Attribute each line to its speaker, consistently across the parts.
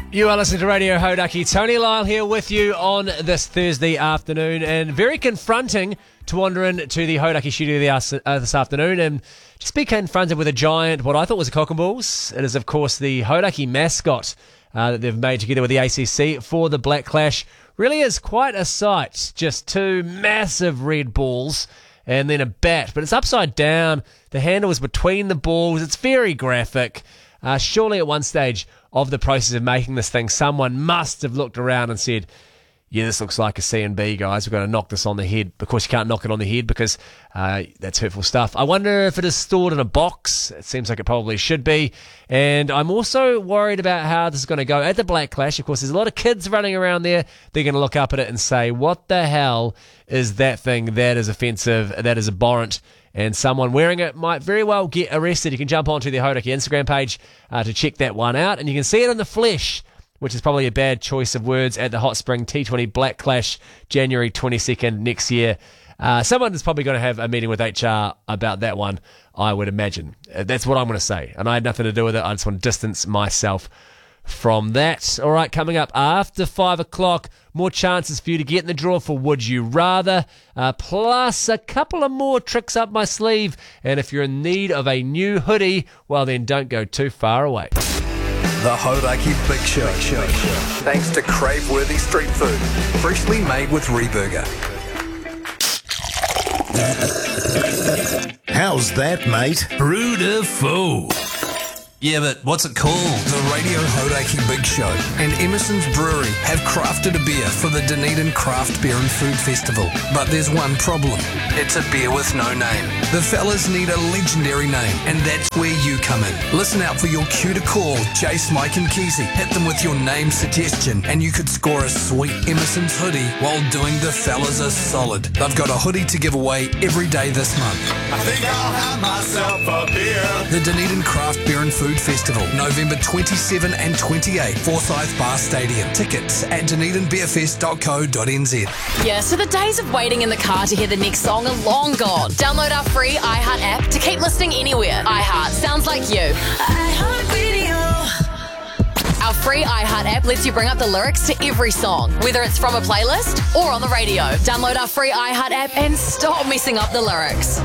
Speaker 1: You are listening to Radio Hodaki. Tony Lyle here with you on this Thursday afternoon, and very confronting to wander into the Hodaki studio this afternoon and just be confronted with a giant, what I thought was a cock and balls. It is, of course, the Hodaki mascot that they've made together with the ACC for the Black Clash. Really is quite a sight. Just two massive red balls and then a bat, but it's upside down. The handle is between the balls. It's very graphic. Surely at one stage of the process of making this thing, someone must have looked around and said, yeah, this looks like a C&B, guys. We're going to knock this on the head. Of course, you can't knock it on the head because that's hurtful stuff. I wonder if it is stored in a box. It seems like it probably should be. And I'm also worried about how this is going to go at the Black Clash. Of course, there's a lot of kids running around there. They're going to look up at it and say, what the hell is that thing? That is offensive. That is abhorrent. And someone wearing it might very well get arrested. You can jump onto the Hodaki Instagram page to check that one out. And you can see it in the flesh, which is probably a bad choice of words, at the Hot Spring T20 Black Clash, January 22nd next year. Someone is probably going to have a meeting with HR about that one, I would imagine. That's what I'm going to say. And I had nothing to do with it. I just want to distance myself from that. All right, coming up after 5 o'clock, more chances for you to get in the draw for Would You Rather, plus a couple of more tricks up my sleeve. And if you're in need of a new hoodie, well, then don't go too far away.
Speaker 2: The Hodaki Big Show. Thanks to crave-worthy street food, freshly made with Reburger.
Speaker 3: How's that, mate?
Speaker 4: Beautiful. Yeah, but what's it called?
Speaker 2: The Radio Hodaki Big Show and Emerson's Brewery have crafted a beer for the Dunedin Craft Beer and Food Festival. But there's one problem. It's a beer with no name. The fellas need a legendary name, and that's where you come in. Listen out for your cue to call, Jace, Mike and Kesey. Hit them with your name suggestion, and you could score a sweet Emerson's hoodie while doing the fellas a solid. They've got a hoodie to give away every day this month.
Speaker 5: I think I'll have myself a beer.
Speaker 2: The Dunedin Craft Beer and Food Festival, November 27 and 28, Forsyth Bar Stadium. Tickets at dunedinbeerfest.co.nz.
Speaker 6: Yeah, so the days of waiting in the car to hear the next song are long gone. Download our free iHeart app to keep listening anywhere. iHeart sounds like you. iHeart Radio. Our free iHeart app lets you bring up the lyrics to every song, whether it's from a playlist or on the radio. Download our free iHeart app and stop messing up the lyrics.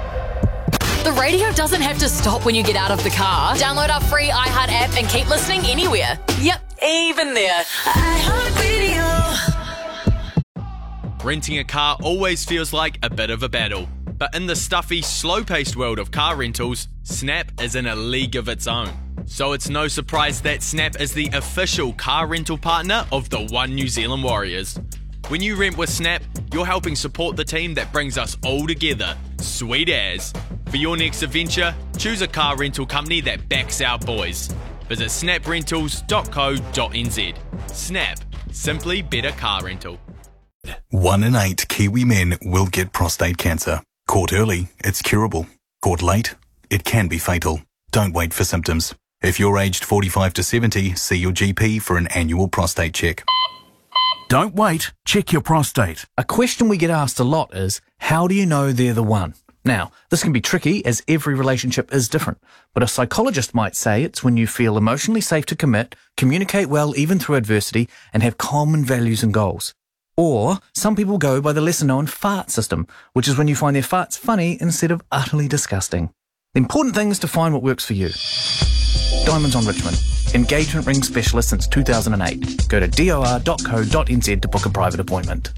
Speaker 6: The radio doesn't have to stop when you get out of the car. Download our free iHeart app and keep listening anywhere. Yep, even there. iHeartRadio.
Speaker 7: Renting a car always feels like a bit of a battle. But in the stuffy, slow-paced world of car rentals, Snap is in a league of its own. So it's no surprise that Snap is the official car rental partner of the One New Zealand Warriors. When you rent with Snap, you're helping support the team that brings us all together. Sweet as. For your next adventure, choose a car rental company that backs our boys. Visit snaprentals.co.nz. Snap. Simply better car rental.
Speaker 8: 1 in 8 Kiwi men will get prostate cancer. Caught early, it's curable. Caught late, it can be fatal. Don't wait for symptoms. If you're aged 45 to 70, see your GP for an annual prostate check.
Speaker 4: Don't wait, check your prostate.
Speaker 9: A question we get asked a lot is, how do you know they're the one? Now, this can be tricky as every relationship is different, but a psychologist might say it's when you feel emotionally safe to commit, communicate well even through adversity, and have common values and goals. Or some people go by the lesser-known fart system, which is when you find their farts funny instead of utterly disgusting. The important thing is to find what works for you. Diamonds on Richmond. Engagement ring specialist since 2008. Go to dor.co.nz to book a private appointment.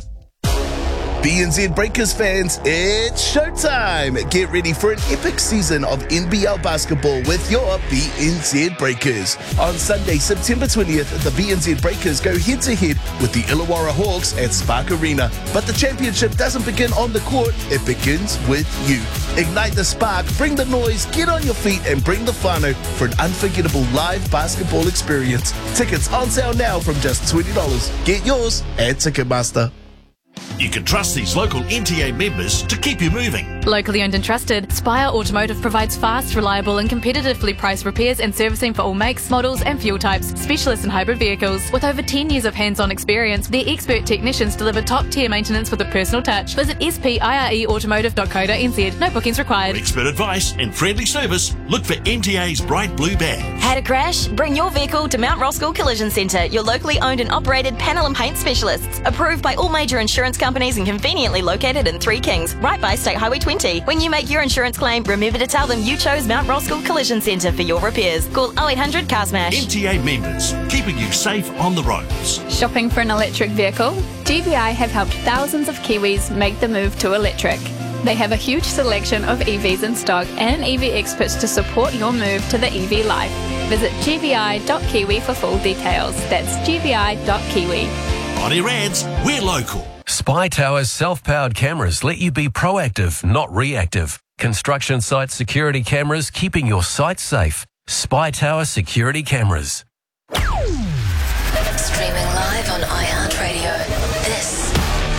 Speaker 3: BNZ Breakers fans, it's showtime! Get ready for an epic season of NBL basketball with your BNZ Breakers. On Sunday, September 20th, the BNZ Breakers go head-to-head with the Illawarra Hawks at Spark Arena. But the championship doesn't begin on the court, it begins with you. Ignite the spark, bring the noise, get on your feet and bring the whānau for an unforgettable live basketball experience. Tickets on sale now from just $20. Get yours at Ticketmaster.
Speaker 10: You can trust these local NTA members to keep you moving.
Speaker 11: Locally owned and trusted, Spire Automotive provides fast, reliable and competitively priced repairs and servicing for all makes, models and fuel types, specialists in hybrid vehicles. With over 10 years of hands-on experience, their expert technicians deliver top-tier maintenance with a personal touch. Visit spireautomotive.co.nz. No bookings required.
Speaker 10: For expert advice and friendly service, look for NTA's bright blue badge.
Speaker 12: Had a crash? Bring your vehicle to Mount Roskill Collision Centre, your locally owned and operated panel and paint specialists. Approved by all major insurance companies and conveniently located in Three Kings, right by State Highway 20. When you make your insurance claim, remember to tell them you chose Mount Roskill Collision Centre for your repairs. Call 0800 Car Smash.
Speaker 10: NTA members, keeping you safe on the roads.
Speaker 11: Shopping for an electric vehicle? GVI have helped thousands of Kiwis make the move to electric. They have a huge selection of EVs in stock and EV experts to support your move to the EV life. Visit gvi.kiwi for full details. That's gvi.kiwi.
Speaker 10: On your ads, we're local.
Speaker 13: Spy Tower's self-powered cameras let you be proactive, not reactive. Construction site security cameras keeping your site safe. Spy Tower security cameras.
Speaker 14: Streaming live on iHeartRadio. This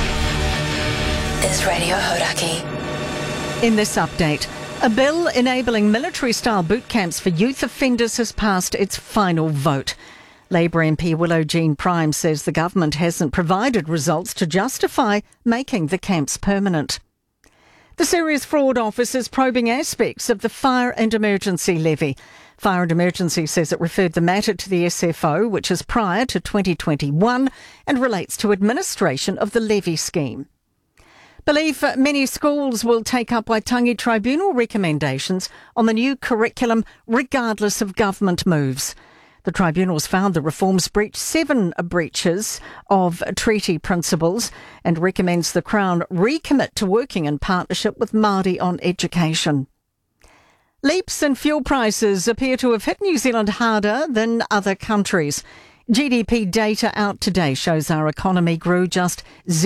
Speaker 14: is Radio Hodaki.
Speaker 15: In this update, a bill enabling military-style boot camps for youth offenders has passed its final vote. Labour MP Willow Jean Prime says the government hasn't provided results to justify making the camps permanent. The Serious Fraud Office is probing aspects of the Fire and Emergency Levy. Fire and Emergency says it referred the matter to the SFO, which is prior to 2021 and relates to administration of the levy scheme. Believe many schools will take up Waitangi Tribunal recommendations on the new curriculum regardless of government moves. The tribunals found the reforms breach 7 breaches of treaty principles and recommends the Crown recommit to working in partnership with Māori on education. Leaps in fuel prices appear to have hit New Zealand harder than other countries. GDP data out today shows our economy grew just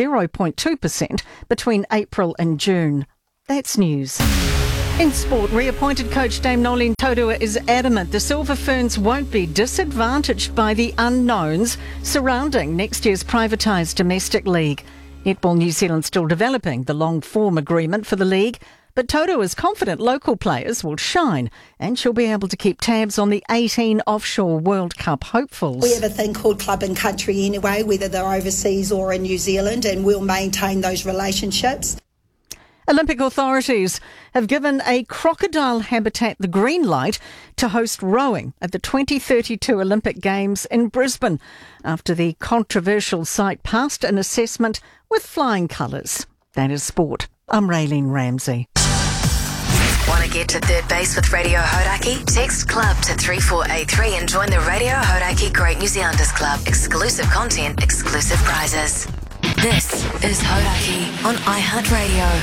Speaker 15: 0.2% between April and June. That's news. In sport, reappointed coach Dame Nolene Taurua is adamant the Silver Ferns won't be disadvantaged by the unknowns surrounding next year's privatised domestic league. Netball New Zealand still developing the long-form agreement for the league, but Taurua is confident local players will shine and she'll be able to keep tabs on the 18 offshore World Cup hopefuls.
Speaker 16: We have a thing called club and country anyway, whether they're overseas or in New Zealand, and we'll maintain those relationships.
Speaker 15: Olympic authorities have given a crocodile habitat the green light to host rowing at the 2032 Olympic Games in Brisbane after the controversial site passed an assessment with flying colours. That is sport. I'm Raylene Ramsey.
Speaker 14: Want to get to third base with Radio Hodaki? Text CLUB to 3483 and join the Radio Hodaki Great New Zealanders Club. Exclusive content, exclusive prizes. This is Hodaki on iHeartRadio.